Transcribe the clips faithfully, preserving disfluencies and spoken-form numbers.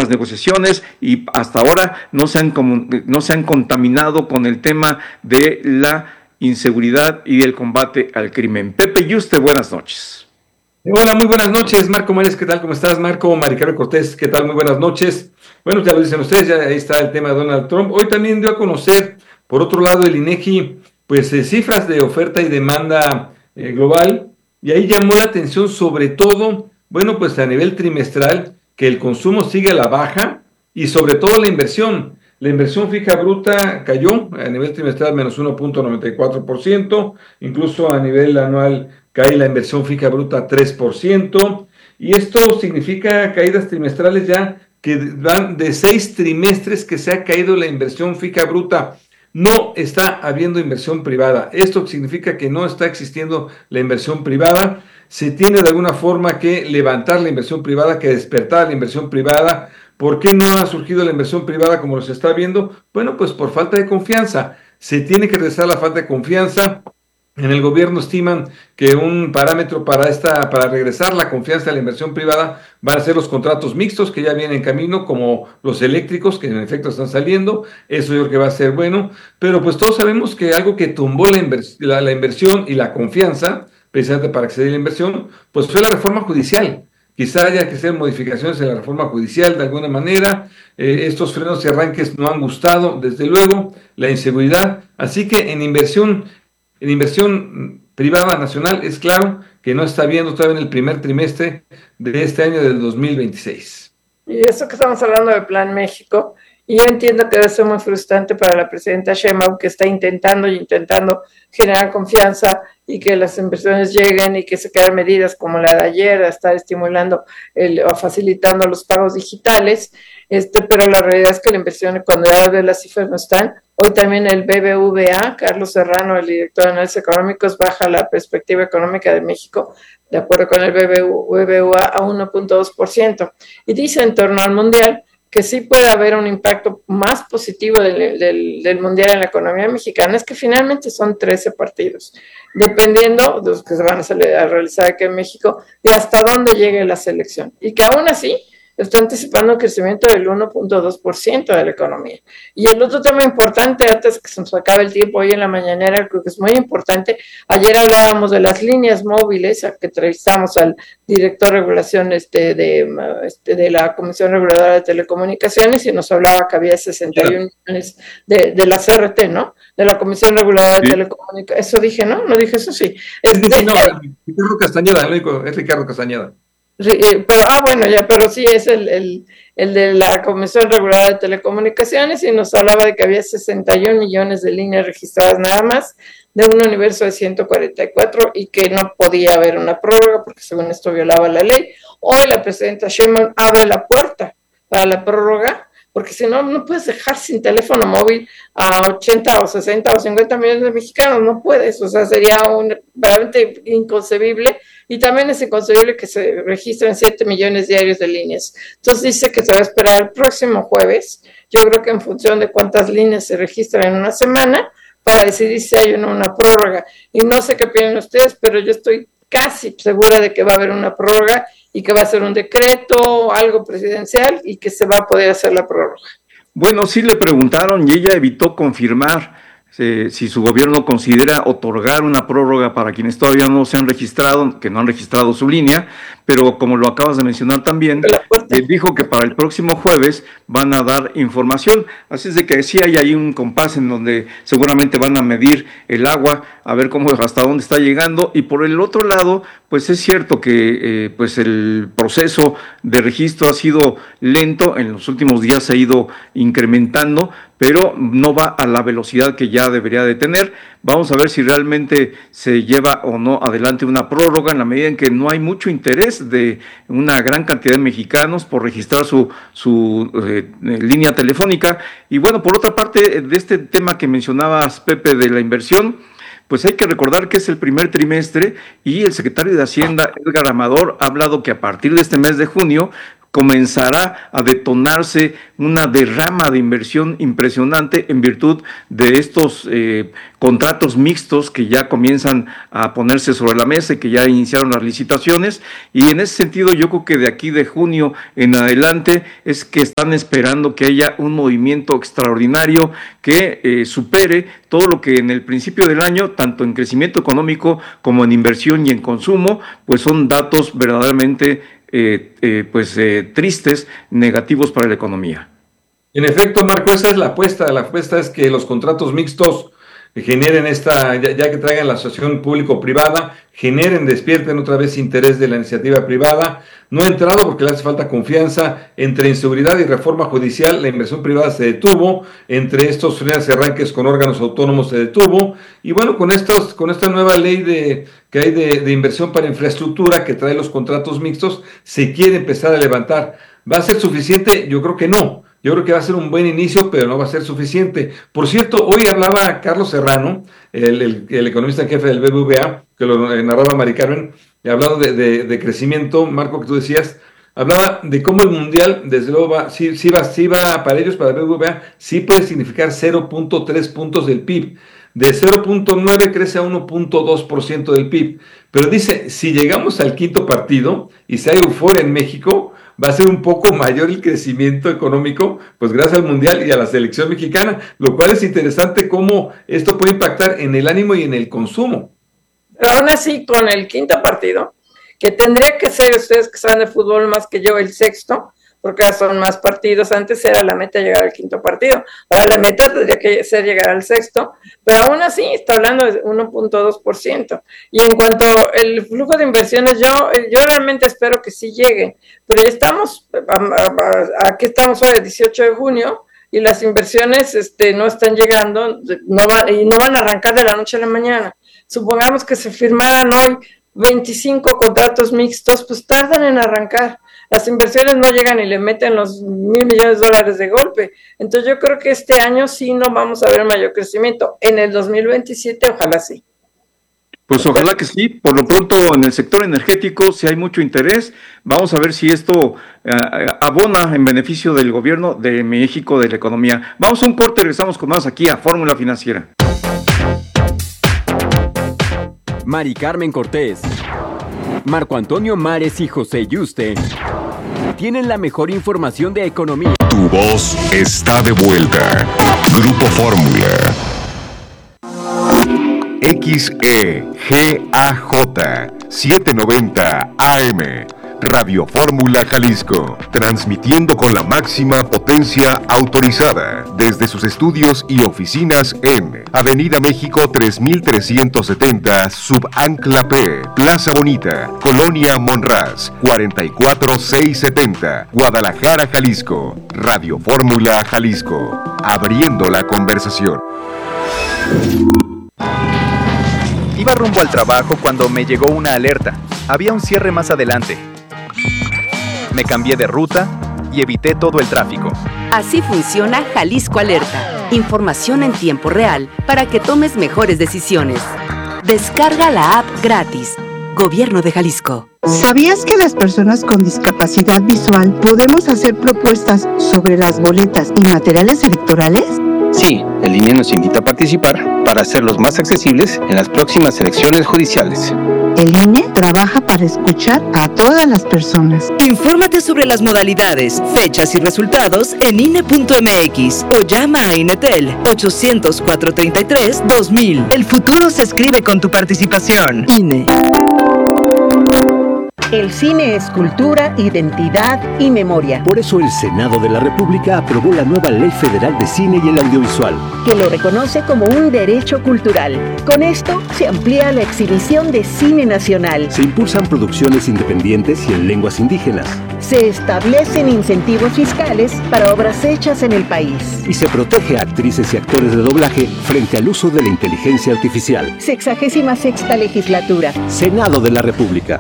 las negociaciones y hasta ahora no se han, no se han contaminado con el tema de la inseguridad y el combate al crimen. Pepe Yuste, buenas noches. Hola, muy buenas noches, Marco Mares, ¿qué tal? ¿Cómo estás? Marco, Maricarmen Cortés, ¿qué tal? Muy buenas noches. Bueno, ya lo dicen ustedes, ya ahí está el tema de Donald Trump. Hoy también dio a conocer, por otro lado, el INEGI, pues eh, cifras de oferta y demanda eh, global, y ahí llamó la atención sobre todo, bueno, pues a nivel trimestral, que el consumo sigue a la baja y sobre todo la inversión. La inversión fija bruta cayó a nivel trimestral menos uno punto noventa y cuatro por ciento, incluso a nivel anual cae la inversión fija bruta tres por ciento, y esto significa caídas trimestrales ya que van de seis trimestres que se ha caído la inversión fija bruta. No está habiendo inversión privada. Esto significa que no está existiendo la inversión privada. Se tiene de alguna forma que levantar la inversión privada, que despertar la inversión privada. ¿Por qué no ha surgido la inversión privada como se está viendo? Bueno, pues por falta de confianza. Se tiene que regresar la falta de confianza. En el gobierno estiman que un parámetro para esta, para regresar la confianza a la inversión privada van a ser los contratos mixtos que ya vienen en camino, como los eléctricos, que en efecto están saliendo. Eso yo creo que va a ser bueno, pero pues todos sabemos que algo que tumbó la, invers la, la inversión y la confianza, precisamente para acceder a la inversión, pues fue la reforma judicial. Quizá haya que hacer modificaciones en la reforma judicial de alguna manera. Eh, estos frenos y arranques no han gustado, desde luego, la inseguridad. Así que en inversión En inversión privada nacional es claro que no está viendo todavía en el primer trimestre de este año del dos mil veintiséis. Y eso que estamos hablando del Plan México, y yo entiendo que debe ser muy frustrante para la presidenta Sheinbaum, que está intentando y intentando generar confianza y que las inversiones lleguen y que se crean medidas como la de ayer, a estar estimulando el, o facilitando los pagos digitales, este, pero la realidad es que la inversión, cuando ya ve las cifras no están. Hoy también el B B V A, Carlos Serrano, el director de análisis económicos, baja la perspectiva económica de México, de acuerdo con el B B V A, a uno punto dos por ciento. Y dice en torno al mundial que sí puede haber un impacto más positivo del, del, del mundial en la economía mexicana, es que finalmente son trece partidos, dependiendo de los que se van a, salir a realizar aquí en México y hasta dónde llegue la selección. Y que aún así está anticipando un crecimiento del uno punto dos por ciento de la economía. Y el otro tema importante, antes que se nos acabe el tiempo hoy en la mañanera, creo que es muy importante, ayer hablábamos de las líneas móviles, a que entrevistamos al director de regulación este, de, este, de la Comisión Reguladora de Telecomunicaciones, y nos hablaba que había sesenta y un millones de, de la C R T, ¿no? De la Comisión Reguladora de sí. Telecomunicaciones. Eso dije, ¿no? No dije eso, sí. Este, sí, sí, no, Ricardo Castañeda, lo digo, es Ricardo Castañeda. Pero, ah, bueno, ya, pero sí es el, el, el de la Comisión Reguladora de Telecomunicaciones, y nos hablaba de que había sesenta y un millones de líneas registradas nada más, de un universo de ciento cuarenta y cuatro, y que no podía haber una prórroga porque según esto violaba la ley. Hoy la presidenta Sheinbaum abre la puerta para la prórroga, porque si no, no puedes dejar sin teléfono móvil a ochenta o sesenta o cincuenta millones de mexicanos, no puedes, o sea, sería un, realmente inconcebible, y también es inconcebible que se registren siete millones diarios de líneas. Entonces dice que se va a esperar el próximo jueves, yo creo que en función de cuántas líneas se registran en una semana, para decidir si hay o no una prórroga. Y no sé qué opinan ustedes, pero yo estoy casi segura de que va a haber una prórroga y que va a ser un decreto, algo presidencial, y que se va a poder hacer la prórroga. Bueno, sí le preguntaron y ella evitó confirmar eh, si su gobierno considera otorgar una prórroga para quienes todavía no se han registrado, que no han registrado su línea, pero como lo acabas de mencionar también, eh, dijo que para el próximo jueves van a dar información. Así es de que sí hay ahí un compás en donde seguramente van a medir el agua, a ver cómo, hasta dónde está llegando. Y por el otro lado, pues es cierto que eh, pues el proceso de registro ha sido lento, en los últimos días se ha ido incrementando, pero no va a la velocidad que ya debería de tener. Vamos a ver si realmente se lleva o no adelante una prórroga, en la medida en que no hay mucho interés de una gran cantidad de mexicanos por registrar su, su eh, línea telefónica. Y bueno, por otra parte, de este tema que mencionabas, Pepe, de la inversión, pues hay que recordar que es el primer trimestre y el secretario de Hacienda, Edgar Amador, ha hablado que a partir de este mes de junio comenzará a detonarse una derrama de inversión impresionante en virtud de estos eh, contratos mixtos que ya comienzan a ponerse sobre la mesa y que ya iniciaron las licitaciones, y en ese sentido yo creo que de aquí de junio en adelante es que están esperando que haya un movimiento extraordinario que eh, supere todo lo que en el principio del año, tanto en crecimiento económico como en inversión y en consumo, pues son datos verdaderamente Eh, eh, pues eh, tristes, negativos para la economía. En efecto, Marco, esa es la apuesta. La apuesta es que los contratos mixtos generen esta, ya, ya que traigan la asociación público-privada, generen, despierten otra vez interés de la iniciativa privada. No ha entrado porque le hace falta confianza. Entre inseguridad y reforma judicial, la inversión privada se detuvo. Entre estos frenos y arranques con órganos autónomos se detuvo. Y bueno, con estos, con esta nueva ley de, que hay de, de inversión para infraestructura que trae los contratos mixtos, se quiere empezar a levantar. ¿Va a ser suficiente? Yo creo que no. Yo creo que va a ser un buen inicio, pero no va a ser suficiente. Por cierto, hoy hablaba Carlos Serrano, el, el, el economista en jefe del B B V A, que lo narraba Mari Carmen, hablando de, de, de crecimiento, Marco, que tú decías, hablaba de cómo el Mundial, desde luego, va, sí, sí, va, sí va para ellos, para el B B V A, sí puede significar cero punto tres puntos del P I B. De cero punto nueve crece a uno punto dos por ciento del P I B. Pero dice, si llegamos al quinto partido y si hay euforia en México, va a ser un poco mayor el crecimiento económico, pues gracias al Mundial y a la selección mexicana, lo cual es interesante cómo esto puede impactar en el ánimo y en el consumo. Pero aún así, con el quinto partido, que tendría que ser, ustedes que saben de fútbol más que yo, el sexto, porque ahora son más partidos. Antes era la meta llegar al quinto partido, ahora la meta tendría que ser llegar al sexto, pero aún así está hablando de uno punto dos por ciento. Y en cuanto al flujo de inversiones, yo, yo realmente espero que sí lleguen, pero ya estamos, aquí estamos hoy el dieciocho de junio, y las inversiones este, no están llegando, no va, y no van a arrancar de la noche a la mañana. Supongamos que se firmaran hoy veinticinco contratos mixtos, pues tardan en arrancar. Las inversiones no llegan y le meten los mil millones de dólares de golpe. Entonces yo creo que este año sí no vamos a ver mayor crecimiento. En el dos mil veintisiete ojalá sí. Pues ojalá que sí. Por lo pronto en el sector energético si hay mucho interés. Vamos a ver si esto eh, abona en beneficio del gobierno de México, de la economía. Vamos a un corte, regresamos con más aquí a Fórmula Financiera. Mari Carmen Cortés, Marco Antonio Mares y José Yuste tienen la mejor información de economía. Tu voz está de vuelta. Grupo Fórmula. X E G A J setecientos noventa A M. Radio Fórmula Jalisco, transmitiendo con la máxima potencia autorizada desde sus estudios y oficinas en Avenida México tres mil trescientos setenta, Subancla P, Plaza Bonita, Colonia Monraz, cuarenta y cuatro mil seiscientos setenta, Guadalajara, Jalisco. Radio Fórmula Jalisco, abriendo la conversación. Iba rumbo al trabajo cuando me llegó una alerta. Había un cierre más adelante. Me cambié de ruta y evité todo el tráfico. Así funciona Jalisco Alerta. Información en tiempo real para que tomes mejores decisiones. Descarga la app gratis. Gobierno de Jalisco. ¿Sabías que las personas con discapacidad visual podemos hacer propuestas sobre las boletas y materiales electorales? Sí, el I N E nos invita a participar para hacerlos más accesibles en las próximas elecciones judiciales. El I N E trabaja para escuchar a todas las personas. Infórmate sobre las modalidades, fechas y resultados en I N E punto M X o llama a Inetel ochocientos, cuatrocientos treinta y tres, dos mil. El futuro se escribe con tu participación. I N E. El cine es cultura, identidad y memoria. Por eso el Senado de la República aprobó la nueva Ley Federal de Cine y el Audiovisual, que lo reconoce como un derecho cultural. Con esto se amplía la exhibición de cine nacional. Se impulsan producciones independientes y en lenguas indígenas. Se establecen incentivos fiscales para obras hechas en el país. Y se protege a actrices y actores de doblaje frente al uso de la inteligencia artificial. Sexagésima sexta legislatura. Senado de la República.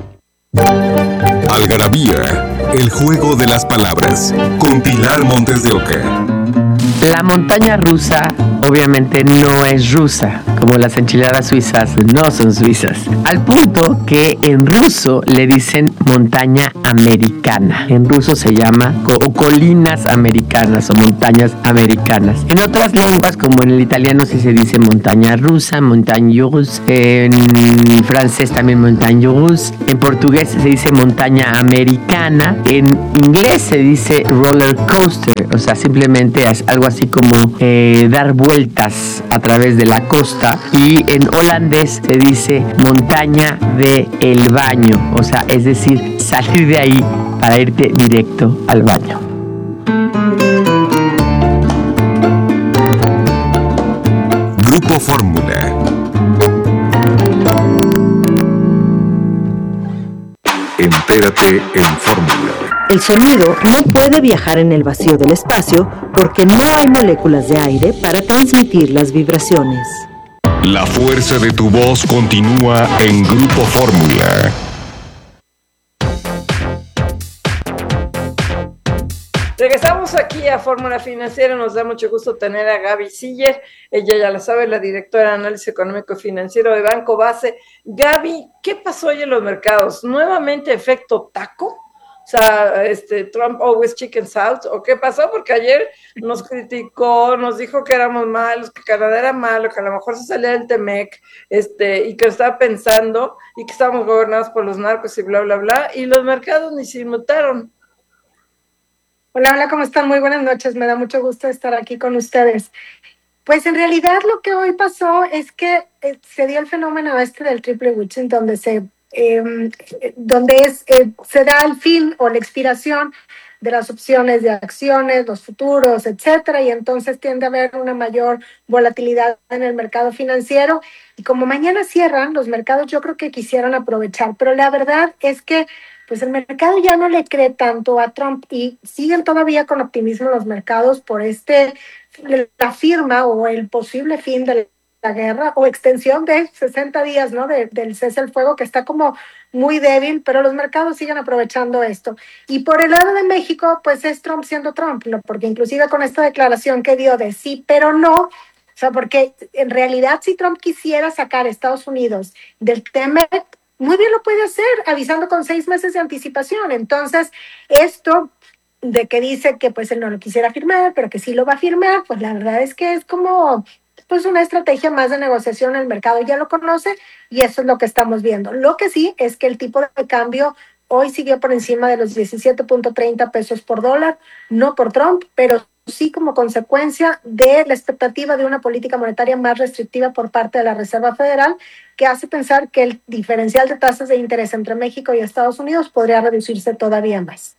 Algarabía, el juego de las palabras, con Pilar Montes de Oca. La montaña rusa obviamente no es rusa, como las enchiladas suizas no son suizas, al punto que en ruso le dicen montaña americana. En ruso se llama co- colinas americanas o montañas americanas. En otras lenguas, como en el italiano, sí se dice montaña rusa, montagne russe. En francés también montagne russe. En portugués se dice montaña americana. En inglés se dice roller coaster, o sea, simplemente es algo así como eh, dar vueltas a través de la costa. Y en holandés se dice montaña de el baño, o sea, es decir, salir de ahí para irte directo al baño. Grupo Fórmula. Entérate en Fórmula. El sonido no puede viajar en el vacío del espacio porque no hay moléculas de aire para transmitir las vibraciones. La fuerza de tu voz continúa en Grupo Fórmula. Regresamos aquí a Fórmula Financiera, nos da mucho gusto tener a Gaby Siller, ella ya la sabe, la directora de Análisis Económico y Financiero de Banco Base. Gaby, ¿qué pasó hoy en los mercados? ¿Nuevamente efecto taco? O sea, este, Trump always chicken south, ¿o qué pasó? Porque ayer nos criticó, nos dijo que éramos malos, que Canadá era malo, que a lo mejor se salía del Temec, este, y que lo estaba pensando, y que estábamos gobernados por los narcos y bla, bla, bla, y los mercados ni se inmutaron. Hola, hola, ¿cómo están? Muy buenas noches, me da mucho gusto estar aquí con ustedes. Pues en realidad lo que hoy pasó es que eh, se dio el fenómeno este del triple witching, donde se, eh, donde es, eh, se da el fin o la expiración de las opciones de acciones, los futuros, etcétera, y entonces tiende a haber una mayor volatilidad en el mercado financiero. Y como mañana cierran, los mercados yo creo que quisieran aprovechar, pero la verdad es que pues el mercado ya no le cree tanto a Trump y siguen todavía con optimismo los mercados por este, la firma o el posible fin de la guerra o extensión de sesenta días, ¿no? De, del cese al fuego, que está como muy débil, pero los mercados siguen aprovechando esto. Y por el lado de México, pues es Trump siendo Trump, ¿no? Porque inclusive con esta declaración que dio de sí, pero no, o sea, porque en realidad si Trump quisiera sacar a Estados Unidos del Temec, muy bien lo puede hacer, avisando con seis meses de anticipación. Entonces, esto de que dice que pues él no lo quisiera firmar, pero que sí lo va a firmar, pues la verdad es que es como pues una estrategia más de negociación. El mercado ya lo conoce y eso es lo que estamos viendo. Lo que sí es que el tipo de cambio hoy siguió por encima de los diecisiete punto treinta pesos por dólar, no por Trump, pero sí como consecuencia de la expectativa de una política monetaria más restrictiva por parte de la Reserva Federal, que hace pensar que el diferencial de tasas de interés entre México y Estados Unidos podría reducirse todavía más.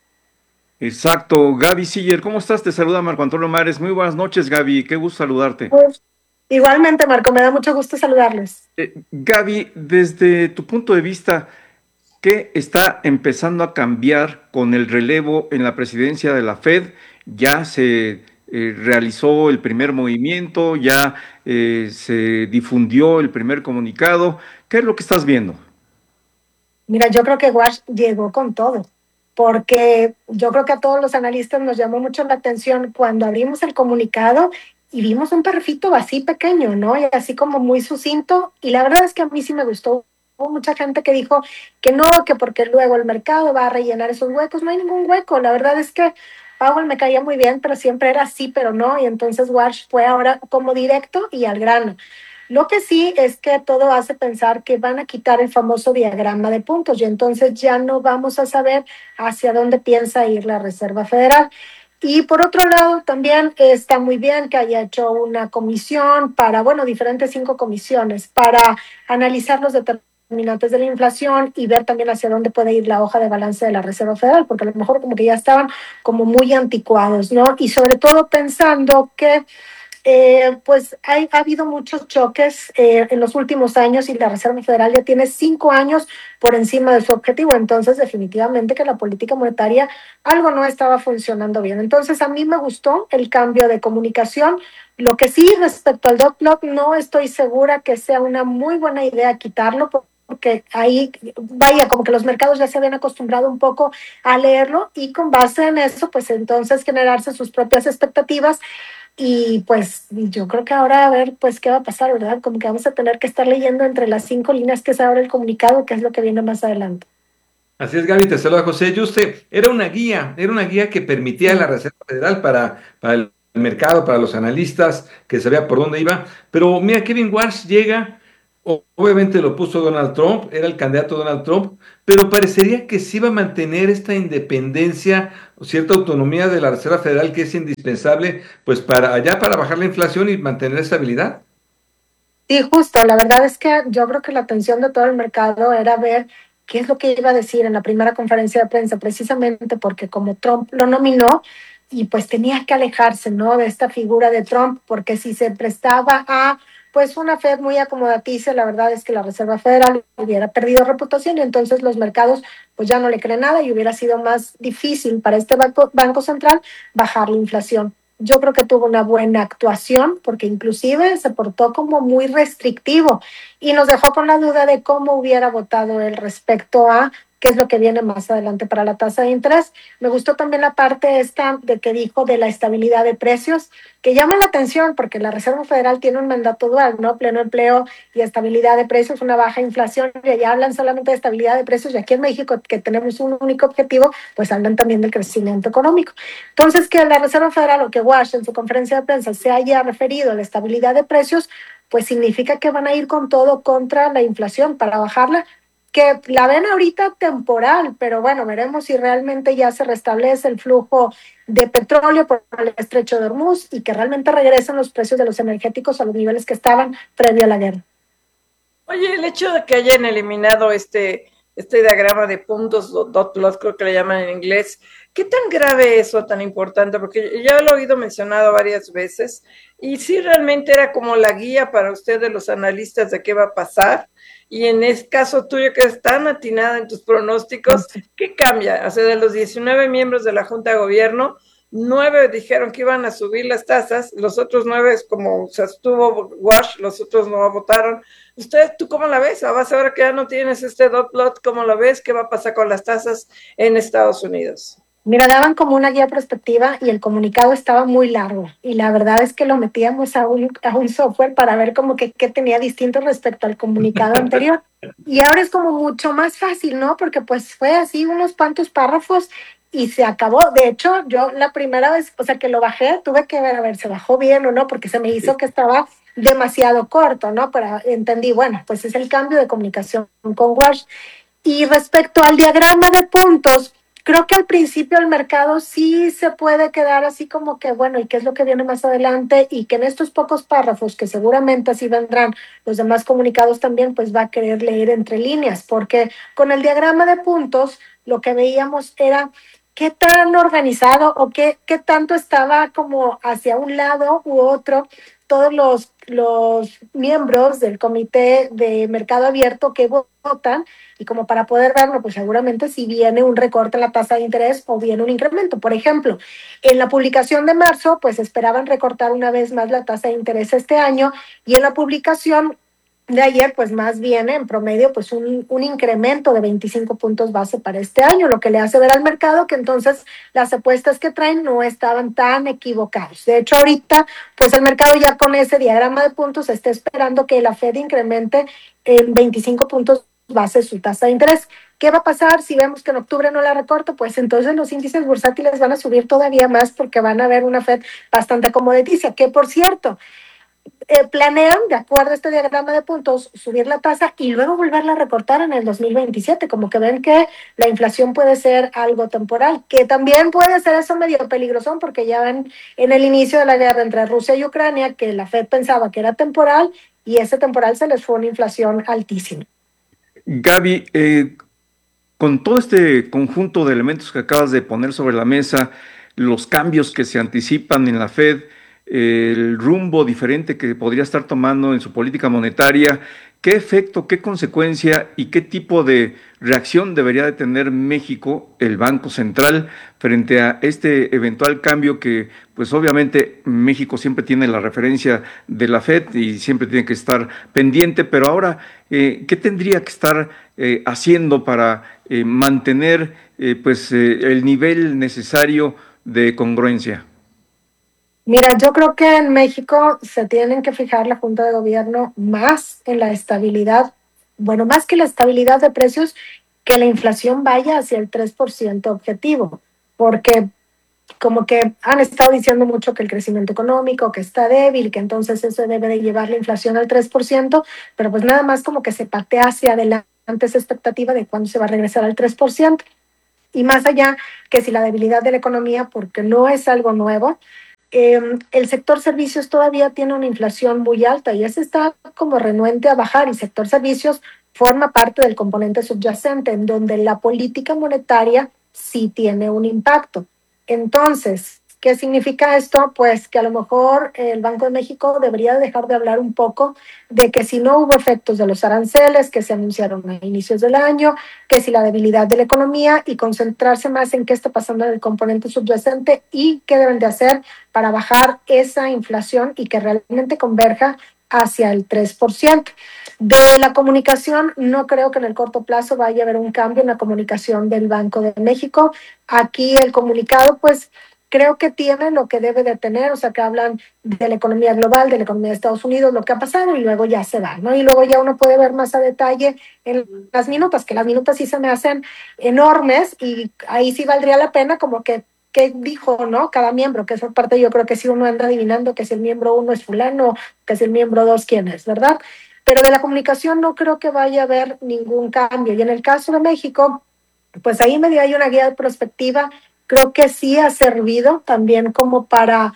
Exacto. Gaby Siller, ¿cómo estás? Te saluda Marco Antonio Mares. Muy buenas noches, Gaby. Qué gusto saludarte. Pues, igualmente, Marco, me da mucho gusto saludarles. Eh, Gaby, desde tu punto de vista, ¿qué está empezando a cambiar con el relevo en la presidencia de la Fed? Ya se eh, realizó el primer movimiento, ya eh, se difundió el primer comunicado. ¿Qué es lo que estás viendo? Mira, yo creo que Wash llegó con todo, porque yo creo que a todos los analistas nos llamó mucho la atención cuando abrimos el comunicado y vimos un perfito así pequeño, ¿no? Y así como muy sucinto, y la verdad es que a mí sí me gustó. Hubo mucha gente que dijo que no, que porque luego el mercado va a rellenar esos huecos. No hay ningún hueco, la verdad es que Powell me caía muy bien, pero siempre era sí, pero no, y entonces Walsh fue ahora como directo y al grano. Lo que sí es que todo hace pensar que van a quitar el famoso diagrama de puntos y entonces ya no vamos a saber hacia dónde piensa ir la Reserva Federal. Y por otro lado, también está muy bien que haya hecho una comisión para, bueno, diferentes cinco comisiones para analizar los determinantes de la inflación y ver también hacia dónde puede ir la hoja de balance de la Reserva Federal, porque a lo mejor como que ya estaban como muy anticuados, ¿no? Y sobre todo pensando que eh, pues hay, ha habido muchos choques eh, en los últimos años y la Reserva Federal ya tiene cinco años por encima de su objetivo, entonces definitivamente que la política monetaria algo no estaba funcionando bien. Entonces a mí me gustó el cambio de comunicación. Lo que sí respecto al dot plot no estoy segura que sea una muy buena idea quitarlo, porque ahí, vaya, como que los mercados ya se habían acostumbrado un poco a leerlo y con base en eso, pues entonces generarse sus propias expectativas. Y pues yo creo que ahora a ver pues qué va a pasar, ¿verdad? Como que vamos a tener que estar leyendo entre las cinco líneas que se abre el comunicado, qué es lo que viene más adelante. Así es, Gaby, te saluda José Yuste. Era una guía, era una guía que permitía a la Reserva Federal para, para el mercado, para los analistas, que sabía por dónde iba. Pero mira, Kevin Warsh llega, o- obviamente lo puso Donald Trump, era el candidato Donald Trump, pero parecería que sí iba a mantener esta independencia o cierta autonomía de la Reserva Federal que es indispensable, pues para allá, para bajar la inflación y mantener estabilidad. Sí, justo, la verdad es que yo creo que la atención de todo el mercado era ver qué es lo que iba a decir en la primera conferencia de prensa, precisamente porque como Trump lo nominó y pues tenía que alejarse, ¿no? De esta figura de Trump, porque si se prestaba a pues una Fed muy acomodaticia, la verdad es que la Reserva Federal hubiera perdido reputación y entonces los mercados pues ya no le creen nada y hubiera sido más difícil para este banco, banco central bajar la inflación. Yo creo que tuvo una buena actuación porque inclusive se portó como muy restrictivo y nos dejó con la duda de cómo hubiera votado él respecto a qué es lo que viene más adelante para la tasa de interés. Me gustó también la parte esta de que dijo de la estabilidad de precios, que llama la atención porque la Reserva Federal tiene un mandato dual, ¿no? Pleno empleo y estabilidad de precios, una baja inflación, y allá hablan solamente de estabilidad de precios y aquí en México, que tenemos un único objetivo, pues hablan también del crecimiento económico. Entonces, que la Reserva Federal o que Wash en su conferencia de prensa se haya referido a la estabilidad de precios, pues significa que van a ir con todo contra la inflación para bajarla, que la ven ahorita temporal, pero bueno, veremos si realmente ya se restablece el flujo de petróleo por el estrecho de Hormuz y que realmente regresen los precios de los energéticos a los niveles que estaban previo a la guerra. Oye, el hecho de que hayan eliminado este, este diagrama de puntos, dot plot, creo que le llaman en inglés, ¿qué tan grave es o tan importante? Porque ya lo he oído mencionado varias veces y sí realmente era como la guía para ustedes los analistas de qué va a pasar. Y en el caso tuyo, que es tan atinada en tus pronósticos, ¿qué cambia? O sea, de los diecinueve miembros de la Junta de Gobierno, nueve dijeron que iban a subir las tasas, los otros nueve, como se estuvo Wash, los otros no votaron. ¿Usted, tú cómo la ves? Vas ahora que ya no tienes este dot plot, ¿cómo la ves? ¿Qué va a pasar con las tasas en Estados Unidos? Mira, daban como una guía prospectiva y el comunicado estaba muy largo y la verdad es que lo metíamos a un, a un software para ver como que qué tenía distinto respecto al comunicado anterior. Y ahora es como mucho más fácil, ¿no? Porque pues fue así unos cuantos párrafos y se acabó. De hecho, yo la primera vez, o sea, que lo bajé, tuve que ver a ver, ¿se bajó bien o no? Porque se me hizo que estaba demasiado corto, ¿no? Pero entendí, bueno, pues es el cambio de comunicación con Word. Y respecto al diagrama de puntos, creo que al principio el mercado sí se puede quedar así como que, bueno, ¿y qué es lo que viene más adelante? Y que en estos pocos párrafos, que seguramente así vendrán los demás comunicados también, pues va a querer leer entre líneas, porque con el diagrama de puntos lo que veíamos era qué tan organizado o qué, qué tanto estaba como hacia un lado u otro todos los, los miembros del comité de mercado abierto que votan y como para poder verlo, pues seguramente si viene un recorte en la tasa de interés o viene un incremento. Por ejemplo, en la publicación de marzo, pues esperaban recortar una vez más la tasa de interés este año y en la publicación de ayer, pues más bien en promedio, pues un, un incremento de veinticinco puntos base para este año, lo que le hace ver al mercado que entonces las apuestas que traen no estaban tan equivocados. De hecho, ahorita, pues el mercado ya con ese diagrama de puntos está esperando que la Fed incremente en veinticinco puntos base su tasa de interés. ¿Qué va a pasar si vemos que en octubre no la recorta? Pues entonces los índices bursátiles van a subir todavía más porque van a ver una Fed bastante acomodaticia, que por cierto, Eh, planean, de acuerdo a este diagrama de puntos, subir la tasa y luego volverla a recortar en el dos mil veintisiete, como que ven que la inflación puede ser algo temporal, que también puede ser eso medio peligroso, porque ya ven en el inicio de la guerra entre Rusia y Ucrania que la Fed pensaba que era temporal y ese temporal se les fue una inflación altísima. Gaby, eh, con todo este conjunto de elementos que acabas de poner sobre la mesa, los cambios que se anticipan en la Fed, el rumbo diferente que podría estar tomando en su política monetaria, ¿qué efecto, qué consecuencia y qué tipo de reacción debería de tener México, el Banco Central, frente a este eventual cambio que, pues obviamente, México siempre tiene la referencia de la Fed y siempre tiene que estar pendiente, pero ahora, eh, ¿qué tendría que estar eh, haciendo para eh, mantener eh, pues, eh, el nivel necesario de congruencia? Mira, yo creo que en México se tienen que fijar la Junta de Gobierno más en la estabilidad, bueno, más que la estabilidad de precios, que la inflación vaya hacia el tres por ciento objetivo, porque como que han estado diciendo mucho que el crecimiento económico, que está débil, que entonces eso debe de llevar la inflación al tres por ciento, pero pues nada más como que se patea hacia adelante esa expectativa de cuándo se va a regresar al tres por ciento. Y más allá que si la debilidad de la economía, porque no es algo nuevo, eh, el sector servicios todavía tiene una inflación muy alta y ese está como renuente a bajar, y sector servicios forma parte del componente subyacente en donde la política monetaria sí tiene un impacto. Entonces, ¿qué significa esto? Pues que a lo mejor el Banco de México debería dejar de hablar un poco de que si no hubo efectos de los aranceles que se anunciaron a inicios del año, que si la debilidad de la economía, y concentrarse más en qué está pasando en el componente subyacente y qué deben de hacer para bajar esa inflación y que realmente converja hacia el tres por ciento. De la comunicación, no creo que en el corto plazo vaya a haber un cambio en la comunicación del Banco de México. Aquí el comunicado, pues, creo que tiene lo que debe de tener, o sea, que hablan de la economía global, de la economía de Estados Unidos, lo que ha pasado, y luego ya se va, ¿no? Y luego ya uno puede ver más a detalle en las minutas, que las minutas sí se me hacen enormes, y ahí sí valdría la pena como que qué dijo, ¿no? Cada miembro, que esa parte yo creo que sí uno anda adivinando que si el miembro uno es fulano, que si el miembro dos quién es, ¿verdad? Pero de la comunicación no creo que vaya a haber ningún cambio. Y en el caso de México, pues ahí medio hay una guía de prospectiva, creo que sí ha servido también como para,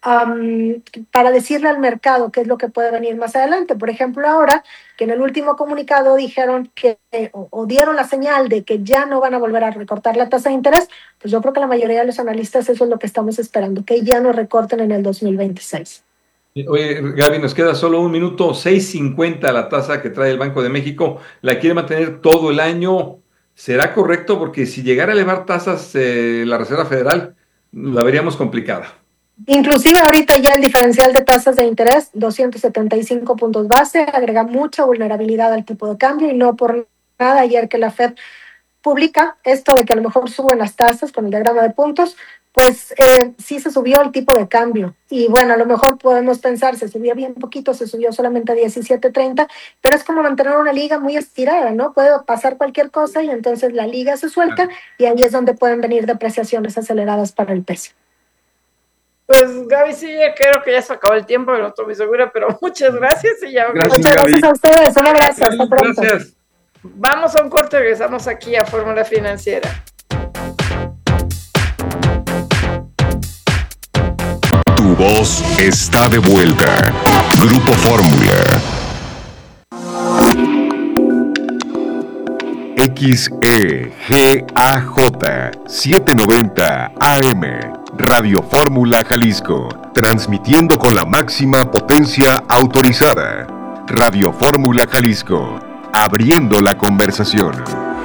um, para decirle al mercado qué es lo que puede venir más adelante. Por ejemplo, ahora que en el último comunicado dijeron que, o, o dieron la señal de que ya no van a volver a recortar la tasa de interés, pues yo creo que la mayoría de los analistas eso es lo que estamos esperando, que ya no recorten en el dos mil veintiséis. Oye, Gaby, nos queda solo un minuto, seis cincuenta la tasa que trae el Banco de México, la quiere mantener todo el año. ¿Será correcto? Porque si llegara a elevar tasas eh, la Reserva Federal, la veríamos complicada. Inclusive ahorita ya el diferencial de tasas de interés, doscientos setenta y cinco puntos base, agrega mucha vulnerabilidad al tipo de cambio, y no por nada ayer que la Fed publica esto de que a lo mejor suben las tasas con el diagrama de puntos, pues eh, sí se subió el tipo de cambio. Y bueno, a lo mejor podemos pensar, se subió bien poquito, se subió solamente a diecisiete treinta, pero es como mantener una liga muy estirada, ¿no? Puede pasar cualquier cosa y entonces la liga se suelta, y ahí es donde pueden venir depreciaciones aceleradas para el peso. Pues Gaby, sí, ya creo que ya se acabó el tiempo, no estoy muy segura, pero muchas gracias. Y ya Gracias, muchas Gaby. gracias a ustedes, un abrazo, hasta pronto. Gracias. Vamos a un corte, regresamos aquí a Fórmula Financiera. Tu voz está de vuelta. Grupo Fórmula. X E G A J setecientos noventa A M, Radio Fórmula Jalisco, transmitiendo con la máxima potencia autorizada. Radio Fórmula Jalisco, abriendo la conversación.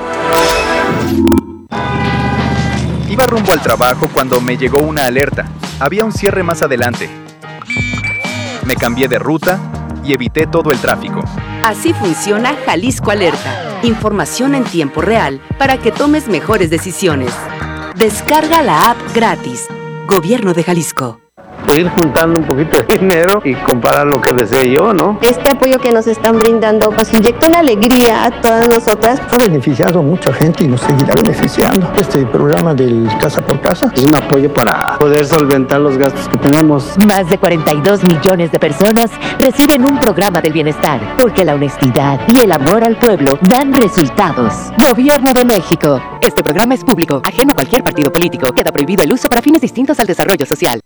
Iba rumbo al trabajo cuando me llegó una alerta. Había un cierre más adelante. Me cambié de ruta y evité todo el tráfico. Así funciona Jalisco Alerta. Información en tiempo real para que tomes mejores decisiones. Descarga la app gratis. Gobierno de Jalisco. Ir juntando un poquito de dinero y comparar lo que desee yo, ¿no? Este apoyo que nos están brindando pues inyecta una alegría a todas nosotras. Ha beneficiado a mucha gente y nos seguirá beneficiando. Este programa del Casa por Casa es un apoyo para poder solventar los gastos que tenemos. Más de cuarenta y dos millones de personas reciben un programa del bienestar, porque la honestidad y el amor al pueblo dan resultados. Gobierno de México. Este programa es público, ajeno a cualquier partido político. Queda prohibido el uso para fines distintos al desarrollo social.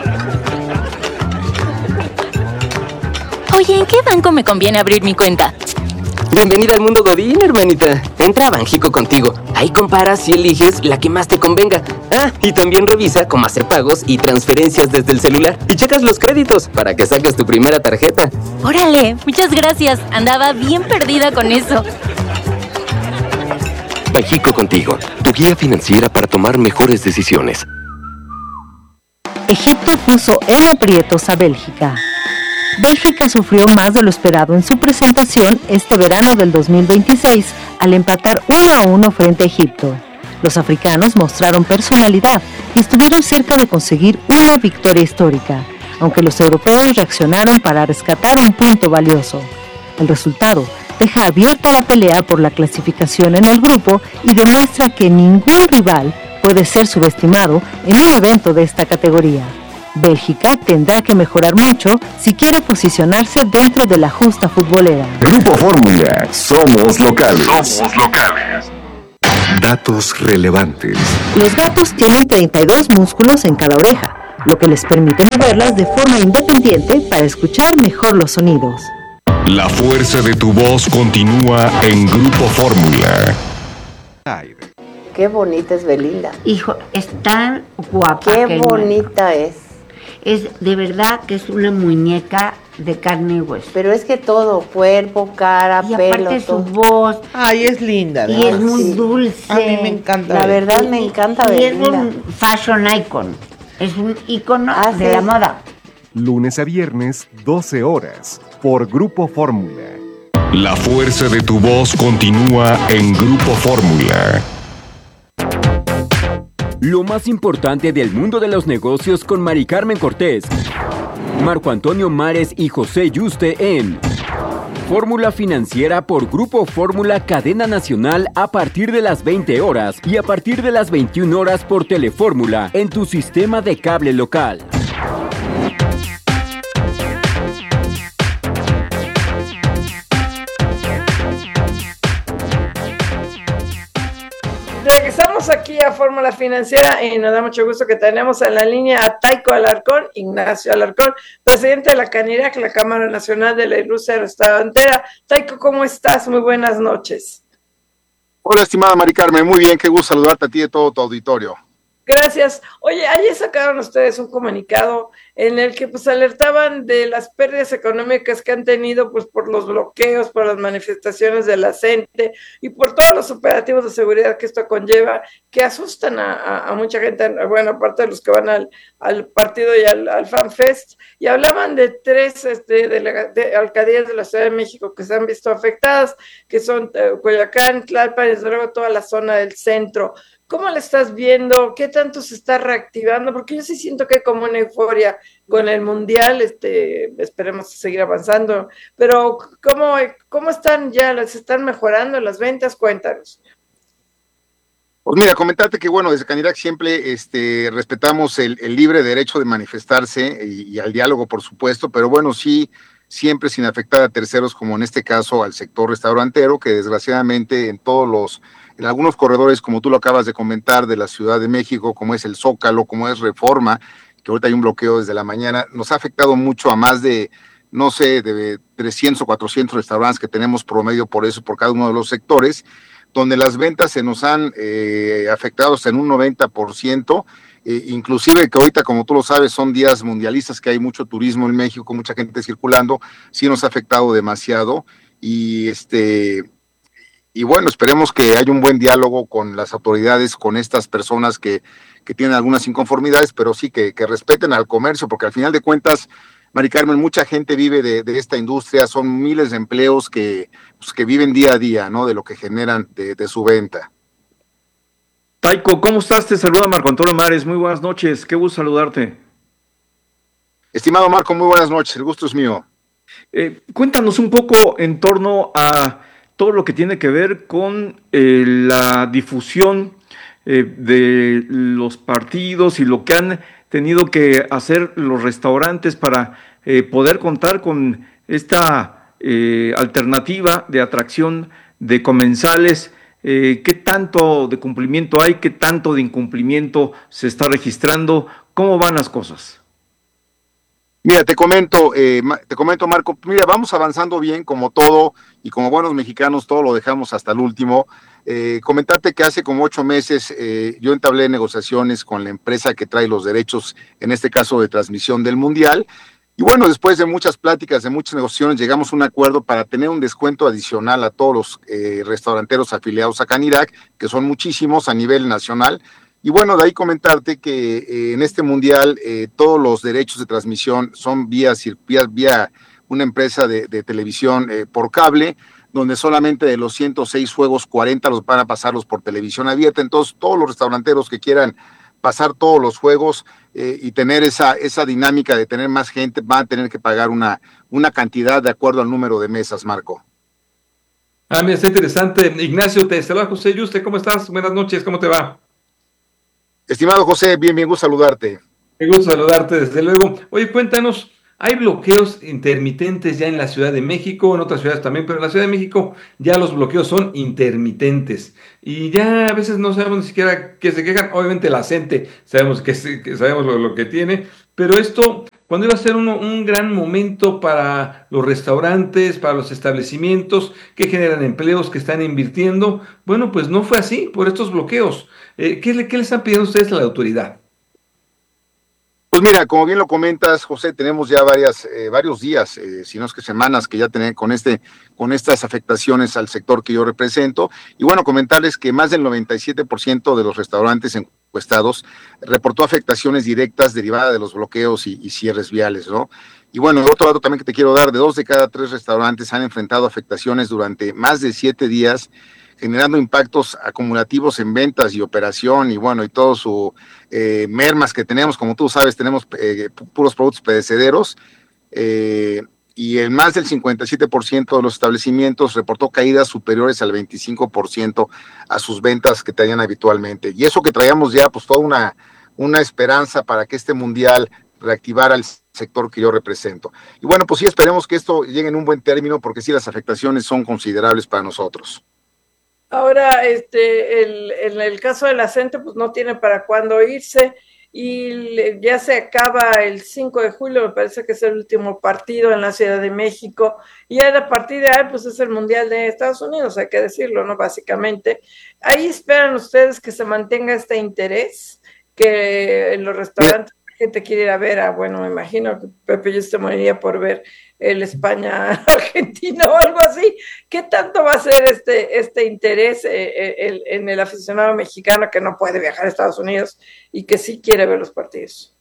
Oye, ¿en qué banco me conviene abrir mi cuenta? Bienvenida al mundo Godín, hermanita. Entra a Banjico Contigo. Ahí comparas y eliges la que más te convenga. Ah, y también revisa cómo hacer pagos y transferencias desde el celular. Y checas los créditos para que saques tu primera tarjeta. Órale, muchas gracias. Andaba bien perdida con eso. Banjico Contigo, tu guía financiera para tomar mejores decisiones. Egipto puso en aprietos a Bélgica. Bélgica sufrió más de lo esperado en su presentación este verano del dos mil veintiséis al empatar uno a uno frente a Egipto. Los africanos mostraron personalidad y estuvieron cerca de conseguir una victoria histórica, aunque los europeos reaccionaron para rescatar un punto valioso. El resultado deja abierta la pelea por la clasificación en el grupo y demuestra que ningún rival puede ser subestimado en un evento de esta categoría. Bélgica tendrá que mejorar mucho si quiere posicionarse dentro de la justa futbolera. Grupo Fórmula, somos locales. Somos locales. Datos relevantes. Los gatos tienen treinta y dos músculos en cada oreja, lo que les permite moverlas de forma independiente para escuchar mejor los sonidos. La fuerza de tu voz continúa en Grupo Fórmula. Qué bonita es Belinda. Hijo, es tan guapa. Qué que bonita no. es. Es de verdad que es una muñeca de carne y hueso. Pero es que todo, cuerpo, cara, y pelo, aparte todo. su voz. Ay, es linda. Y es muy sí. dulce. A mí me encanta. La ver. verdad me encanta y Belinda. es un fashion icon. Es un icono Ah, de sí. la moda. Lunes a viernes, doce horas, por Grupo Fórmula. La fuerza de tu voz continúa en Grupo Fórmula. Lo más importante del mundo de los negocios con Mari Carmen Cortés, Marco Antonio Mares y José Yuste en Fórmula Financiera por Grupo Fórmula Cadena Nacional a partir de las veinte horas y a partir de las veintiuna horas por Telefórmula en tu sistema de cable local. Regresamos aquí a Fórmula Financiera y nos da mucho gusto que tenemos en la línea a Taico Alarcón, Ignacio Alarcón, presidente de la CANIRAC, la Cámara Nacional de la Industria Restaurantera. Taico, ¿cómo estás? Muy buenas noches. Hola, estimada Mari Carmen, muy bien, qué gusto saludarte a ti y a todo tu auditorio. Gracias. Oye, ayer sacaron ustedes un comunicado en el que pues alertaban de las pérdidas económicas que han tenido pues por los bloqueos, por las manifestaciones de la gente y por todos los operativos de seguridad que esto conlleva, que asustan a, a, a mucha gente, bueno, aparte de los que van al, al partido y al, al FanFest, y hablaban de tres este, de, de alcaldías de la Ciudad de México que se han visto afectadas, que son eh, Coyoacán, Tlalpan y desde luego toda la zona del centro. ¿Cómo la estás viendo? ¿Qué tanto se está reactivando? Porque yo sí siento que hay como una euforia con el Mundial, este, esperemos seguir avanzando, pero ¿cómo, cómo están ya? ¿Se están mejorando las ventas? Cuéntanos. Pues mira, comentarte que bueno, desde CANIRAC siempre este, respetamos el, el libre derecho de manifestarse y, y al diálogo, por supuesto, pero bueno, sí, siempre sin afectar a terceros, como en este caso al sector restaurantero, que desgraciadamente en todos los en algunos corredores, como tú lo acabas de comentar, de la Ciudad de México, como es el Zócalo, como es Reforma, que ahorita hay un bloqueo desde la mañana, nos ha afectado mucho a más de, no sé, de trescientos o cuatrocientos restaurantes que tenemos promedio por eso, por cada uno de los sectores, donde las ventas se nos han eh, afectado hasta en un noventa por ciento, eh, inclusive que ahorita, como tú lo sabes, son días mundialistas, que hay mucho turismo en México, mucha gente circulando, sí nos ha afectado demasiado, y este... Y bueno, esperemos que haya un buen diálogo con las autoridades, con estas personas que, que tienen algunas inconformidades, pero sí que, que respeten al comercio, porque al final de cuentas, Mari Carmen, mucha gente vive de, de esta industria, son miles de empleos que, pues, que viven día a día, ¿no? De lo que generan de, de su venta. Taico, ¿cómo estás? Te saluda Marco Antonio Mares, muy buenas noches, qué gusto saludarte. Estimado Marco, muy buenas noches, el gusto es mío. Eh, cuéntanos un poco en torno a todo lo que tiene que ver con eh, la difusión eh, de los partidos y lo que han tenido que hacer los restaurantes para eh, poder contar con esta eh, alternativa de atracción de comensales. Eh, ¿Qué tanto de cumplimiento hay? ¿Qué tanto de incumplimiento se está registrando? ¿Cómo van las cosas? Mira, te comento, eh, te comento, Marco, mira, vamos avanzando bien como todo y como buenos mexicanos todo lo dejamos hasta el último. Eh, comentarte que hace como ocho meses eh, yo entablé negociaciones con la empresa que trae los derechos, en este caso de transmisión del Mundial, y bueno, después de muchas pláticas, de muchas negociaciones, llegamos a un acuerdo para tener un descuento adicional a todos los eh, restauranteros afiliados a CANIRAC, que son muchísimos a nivel nacional. Y bueno, de ahí comentarte que eh, en este mundial eh, todos los derechos de transmisión son vía, vía, vía una empresa de, de televisión eh, por cable, donde solamente de los ciento seis juegos, cuarenta los van a pasarlos por televisión abierta. Entonces, todos los restauranteros que quieran pasar todos los juegos eh, y tener esa, esa dinámica de tener más gente, van a tener que pagar una, una cantidad de acuerdo al número de mesas, Marco. Ah, mira, está interesante. Ignacio, te saluda José Yuste, ¿cómo estás? Buenas noches, ¿cómo te va? Estimado José, bien, bien, gusto saludarte. Me gusta saludarte, desde luego. Oye, cuéntanos, hay bloqueos intermitentes ya en la Ciudad de México, en otras ciudades también, pero en la Ciudad de México ya los bloqueos son intermitentes. Y ya a veces no sabemos ni siquiera qué se quejan. Obviamente la gente sabemos que, que sabemos lo, lo que tiene, pero esto, cuando iba a ser uno, un gran momento para los restaurantes, para los establecimientos que generan empleos, que están invirtiendo, bueno, pues no fue así por estos bloqueos. Eh, ¿qué, le, ¿Qué le están pidiendo ustedes a la autoridad? Pues mira, como bien lo comentas, José, tenemos ya varias, eh, varios días, eh, si no es que semanas, que ya tenemos con, este, con estas afectaciones al sector que yo represento. Y bueno, comentarles que más del noventa y siete por ciento de los restaurantes encuestados reportó afectaciones directas derivadas de los bloqueos y, y cierres viales, ¿no? Y bueno, otro dato también que te quiero dar, de dos de cada tres restaurantes han enfrentado afectaciones durante más de siete días, generando impactos acumulativos en ventas y operación y bueno, y todo su eh, mermas que tenemos, como tú sabes, tenemos eh, puros productos perecederos eh, y en más del cincuenta y siete por ciento de los establecimientos reportó caídas superiores al veinticinco por ciento a sus ventas que traían habitualmente. Y eso que traíamos ya, pues toda una, una esperanza para que este mundial reactivara el sector que yo represento. Y bueno, pues sí, esperemos que esto llegue en un buen término porque sí, las afectaciones son considerables para nosotros. Ahora, este, el, en el caso de la gente, pues no tiene para cuándo irse y le, ya se acaba el cinco de julio, me parece que es el último partido en la Ciudad de México, y a partir de ahí, pues es el Mundial de Estados Unidos, hay que decirlo, ¿no? Básicamente. Ahí esperan ustedes que se mantenga este interés, que en los restaurantes la gente quiere ir a ver, a, bueno, me imagino que Pepe yo se moriría por ver el España-Argentina o algo así. ¿Qué tanto va a ser este, este interés eh, el, en el aficionado mexicano que no puede viajar a Estados Unidos y que sí quiere ver los partidos?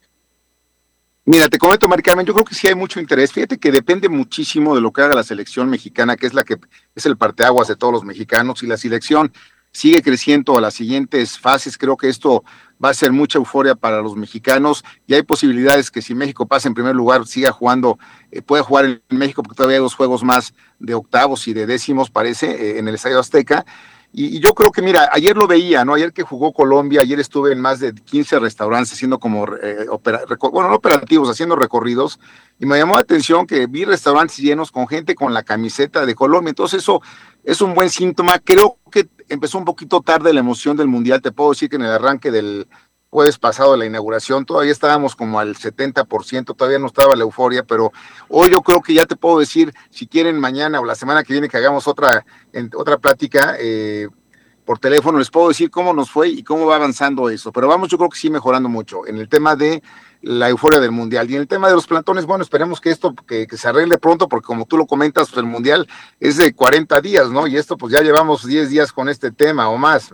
Mira, te comento, Mari Carmen, yo creo que sí hay mucho interés. Fíjate que depende muchísimo de lo que haga la selección mexicana, que es la que es el parteaguas de todos los mexicanos, y la selección sigue creciendo a las siguientes fases. Creo que esto va a ser mucha euforia para los mexicanos y hay posibilidades que si México pasa en primer lugar, siga jugando, eh, puede jugar en México porque todavía hay dos juegos más de octavos y de décimos, parece, eh, en el Estadio Azteca. Y, y yo creo que, mira, ayer lo veía, ¿no? Ayer que jugó Colombia, ayer estuve en más de quince restaurantes haciendo como, eh, opera, bueno, no operativos, haciendo recorridos, y me llamó la atención que vi restaurantes llenos con gente con la camiseta de Colombia. Entonces eso es un buen síntoma. Creo que empezó un poquito tarde la emoción del Mundial. Te puedo decir que en el arranque del jueves pasado de la inauguración todavía estábamos como al setenta por ciento, todavía no estaba la euforia, pero hoy yo creo que ya te puedo decir, si quieren mañana o la semana que viene que hagamos otra, en, otra plática eh, por teléfono, les puedo decir cómo nos fue y cómo va avanzando eso, pero vamos, yo creo que sí mejorando mucho en el tema de la euforia del Mundial. Y en el tema de los plantones, bueno, esperemos que esto que, que se arregle pronto, porque como tú lo comentas, pues el Mundial es de cuarenta días, ¿no? Y esto pues ya llevamos diez días con este tema o más.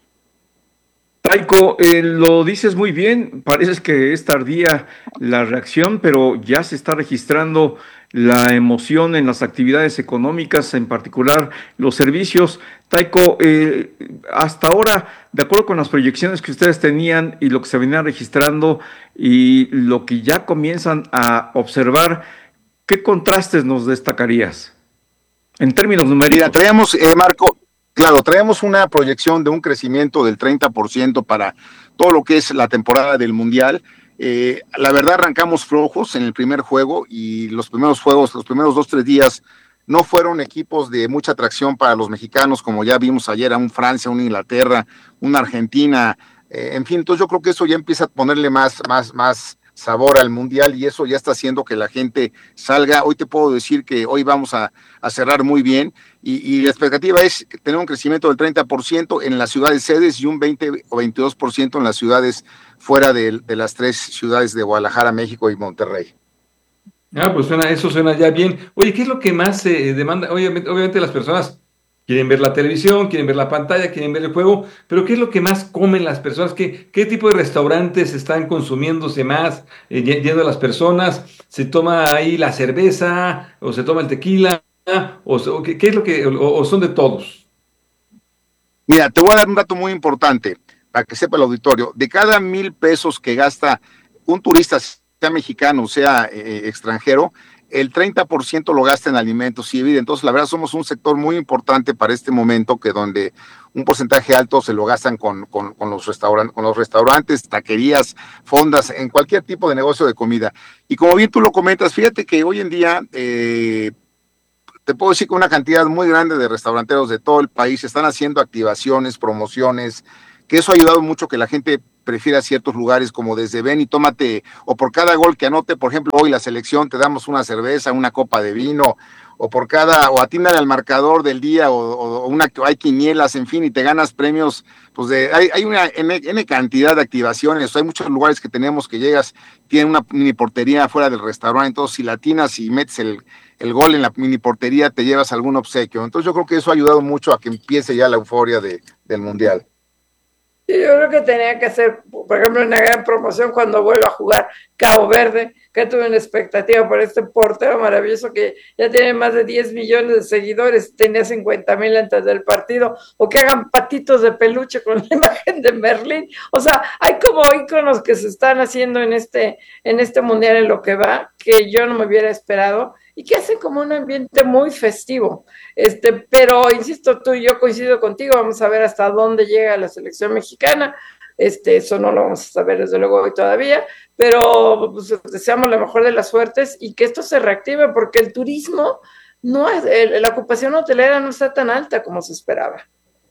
Taiko, eh, lo dices muy bien, parece que es tardía la reacción, pero ya se está registrando la emoción en las actividades económicas, en particular los servicios. Taiko, eh, hasta ahora, de acuerdo con las proyecciones que ustedes tenían y lo que se venía registrando y lo que ya comienzan a observar, ¿qué contrastes nos destacarías en términos numéricos? Mira, traíamos, eh, Marco, claro, traemos una proyección de un crecimiento del treinta por ciento para todo lo que es la temporada del Mundial. Eh, la verdad arrancamos flojos en el primer juego y los primeros juegos, los primeros dos, tres días no fueron equipos de mucha atracción para los mexicanos, como ya vimos ayer a un Francia, un Inglaterra, una Argentina, eh, en fin, entonces yo creo que eso ya empieza a ponerle más, más, más sabor al Mundial y eso ya está haciendo que la gente salga. Hoy te puedo decir que hoy vamos a, a cerrar muy bien y, y la expectativa es tener un crecimiento del treinta por ciento en las ciudades sedes y un veinte o veintidós por ciento en las ciudades fuera de, de las tres ciudades de Guadalajara, México y Monterrey. Ah, pues suena, eso suena ya bien. Oye, ¿qué es lo que más se eh, demanda? Obviamente, obviamente las personas quieren ver la televisión, quieren ver la pantalla, quieren ver el juego, pero ¿qué es lo que más comen las personas? ¿Qué, qué tipo de restaurantes están consumiéndose más, eh, yendo a las personas? ¿Se toma ahí la cerveza o se toma el tequila? ¿O, o qué, qué es lo que, o, o son de todos? Mira, te voy a dar un dato muy importante para que sepa el auditorio. De cada mil pesos que gasta un turista, sea mexicano, sea eh, extranjero, el treinta por ciento lo gasta en alimentos y bebida. Entonces, la verdad, somos un sector muy importante para este momento, que donde un porcentaje alto se lo gastan con, con, con, los, restauran- con los restaurantes, taquerías, fondas, en cualquier tipo de negocio de comida. Y como bien tú lo comentas, fíjate que hoy en día, eh, te puedo decir que una cantidad muy grande de restauranteros de todo el país están haciendo activaciones, promociones, que eso ha ayudado mucho que la gente prefiera ciertos lugares, como desde ven y tómate, o por cada gol que anote, por ejemplo, hoy la selección, te damos una cerveza, una copa de vino, o por cada, o atínale al marcador del día, o, o una, hay quinielas, en fin, y te ganas premios, pues de, hay, hay una N, N cantidad de activaciones, hay muchos lugares que tenemos que llegas, tienen una mini portería afuera del restaurante, entonces si latinas y metes el, el gol en la mini portería, te llevas algún obsequio. Entonces yo creo que eso ha ayudado mucho a que empiece ya la euforia de, del Mundial. Yo creo que tenía que hacer, por ejemplo, una gran promoción cuando vuelva a jugar Cabo Verde, que tuve una expectativa por este portero maravilloso que ya tiene más de diez millones de seguidores, tenía cincuenta mil antes del partido, o que hagan patitos de peluche con la imagen de Merlín. O sea, hay como íconos que se están haciendo en este, en este mundial en lo que va, que yo no me hubiera esperado, y que hacen como un ambiente muy festivo. Este, pero, insisto, tú y yo coincido contigo, vamos a ver hasta dónde llega la selección mexicana. Este, eso no lo vamos a saber desde luego hoy todavía, pero pues, deseamos la mejor de las suertes y que esto se reactive, porque el turismo, no es, el, la ocupación hotelera no está tan alta como se esperaba.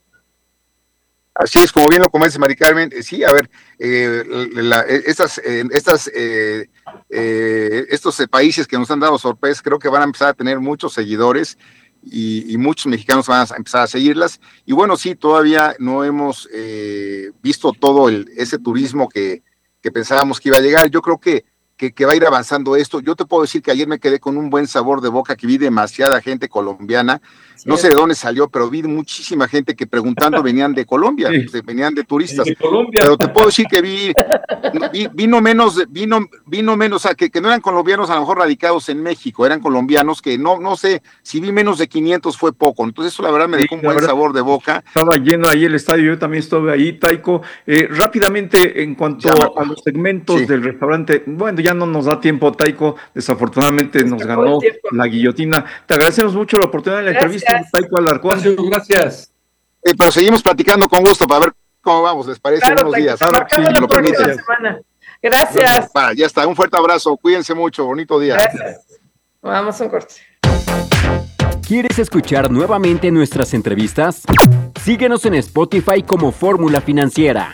Así es, como bien lo comentas, Mari Carmen, eh, sí, a ver, eh, la, estas, eh, estas, eh, eh, estos países que nos han dado sorpresas, creo que van a empezar a tener muchos seguidores y, y muchos mexicanos van a empezar a seguirlas. Y bueno, sí, todavía no hemos eh, visto todo el, ese turismo que, que pensábamos que iba a llegar. Yo creo que, que, que va a ir avanzando esto. Yo te puedo decir que ayer me quedé con un buen sabor de boca, que vi demasiada gente colombiana. No sé de dónde salió, pero vi muchísima gente que preguntando venían de Colombia, sí. pues, venían de turistas. De Colombia. Pero te puedo decir que vi, vi vino menos, vino, vino menos, o sea, que, que no eran colombianos a lo mejor radicados en México, eran colombianos que no, no sé, si vi menos de quinientos fue poco. Entonces eso la verdad me dejó sí, un buen verdad, sabor de boca. Estaba lleno ahí el estadio, yo también estuve ahí, Taiko. Eh, rápidamente, en cuanto ya, a los segmentos sí. del restaurante, bueno, ya no nos da tiempo, Taiko, desafortunadamente nos ganó la guillotina. Te agradecemos mucho la oportunidad de la Gracias. entrevista. Taiko Alarcón. Gracias. Eh, pero seguimos platicando con gusto para ver cómo vamos, ¿les parece? Claro, unos días. Claro, si lo permite. Gracias. Va, ya está, un fuerte abrazo, cuídense mucho, bonito día. Gracias. Vamos a un corte. ¿Quieres escuchar nuevamente nuestras entrevistas? Síguenos en Spotify como Fórmula Financiera.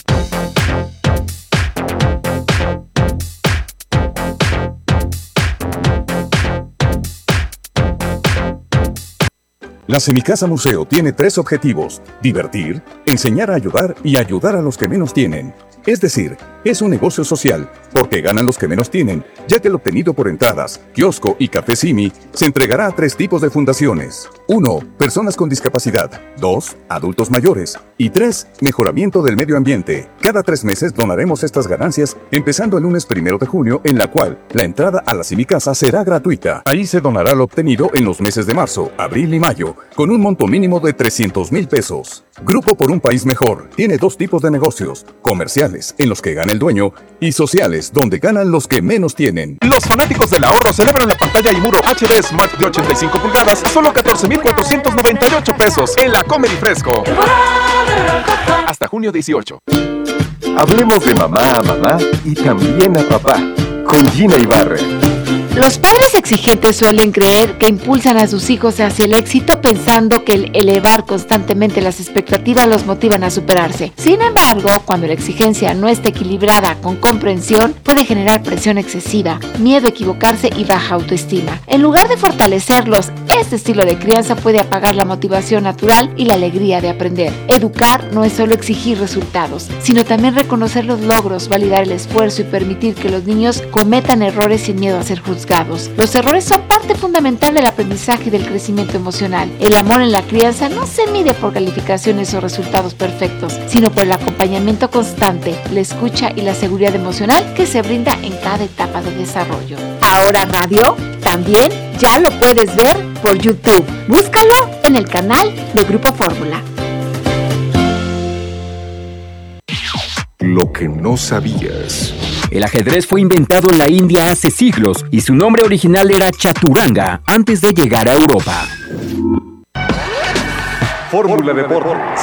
La Semicasa Museo tiene tres objetivos: divertir, enseñar a ayudar y ayudar a los que menos tienen. Es decir, es un negocio social, porque ganan los que menos tienen, ya que el obtenido por entradas, kiosco y café Simi se entregará a tres tipos de fundaciones. uno. Personas con discapacidad. dos. Adultos mayores. Y tres. Mejoramiento del medio ambiente. Cada tres meses donaremos estas ganancias, empezando el lunes primero de junio, en la cual la entrada a la Semicasa será gratuita. Ahí se donará lo obtenido en los meses de marzo, abril y mayo, con un monto mínimo de trescientos mil pesos. Grupo por un País Mejor tiene dos tipos de negocios: comerciales, en los que gana el dueño, y sociales, donde ganan los que menos tienen. Los fanáticos del ahorro celebran la pantalla y muro H D Smart de ochenta y cinco pulgadas a solo catorce mil cuatrocientos noventa y ocho pesos en la Comedy Fresco. Hasta junio dieciocho. Hablemos de mamá a mamá y también a papá, con Gina Ibarra. Los padres exigentes suelen creer que impulsan a sus hijos hacia el éxito pensando que el elevar constantemente las expectativas los motivan a superarse. Sin embargo, cuando la exigencia no está equilibrada con comprensión, puede generar presión excesiva, miedo a equivocarse y baja autoestima. En lugar de fortalecerlos, este estilo de crianza puede apagar la motivación natural y la alegría de aprender. Educar no es solo exigir resultados, sino también reconocer los logros, validar el esfuerzo y permitir que los niños cometan errores sin miedo a ser juzgados. Los errores son parte fundamental del aprendizaje y del crecimiento emocional. El amor en la crianza no se mide por calificaciones o resultados perfectos, sino por el acompañamiento constante, la escucha y la seguridad emocional que se brinda en cada etapa de desarrollo. Ahora radio, también ya lo puedes ver por YouTube. Búscalo en el canal de Grupo Fórmula. Lo que no sabías. El ajedrez fue inventado en la India hace siglos y su nombre original era Chaturanga antes de llegar a Europa. Fórmula Deportes.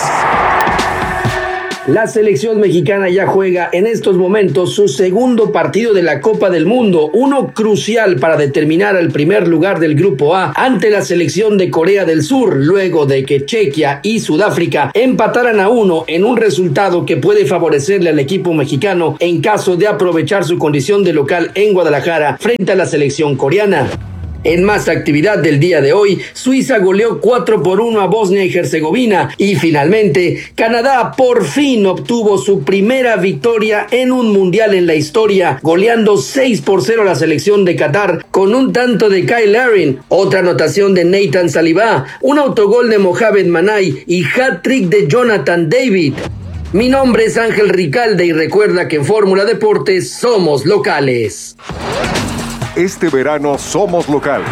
La selección mexicana ya juega en estos momentos su segundo partido de la Copa del Mundo, uno crucial para determinar el primer lugar del Grupo A ante la selección de Corea del Sur, luego de que Chequia y Sudáfrica empataran a uno en un resultado que puede favorecerle al equipo mexicano en caso de aprovechar su condición de local en Guadalajara frente a la selección coreana. En más actividad del día de hoy, Suiza goleó cuatro por uno a Bosnia y Herzegovina y finalmente Canadá por fin obtuvo su primera victoria en un mundial en la historia, goleando seis por cero a la selección de Qatar con un tanto de Kyle Larin, otra anotación de Nathan Saliba, un autogol de Mohamed Manay y hat-trick de Jonathan David. Mi nombre es Ángel Ricalde y recuerda que en Fórmula Deportes somos locales. Este verano somos locales.